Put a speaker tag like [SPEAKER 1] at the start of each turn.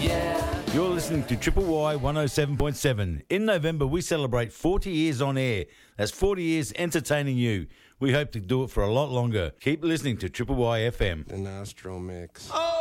[SPEAKER 1] You're listening to Triple Y 107.7. In November, we celebrate 40 years on air. That's 40 years entertaining you. We hope to do it for a lot longer. Keep listening to Triple Y FM.
[SPEAKER 2] The Nostro Mix.
[SPEAKER 3] Oh!